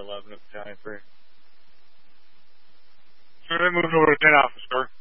11 at Battalion 3. So they moved over to 10 Alpha, sir.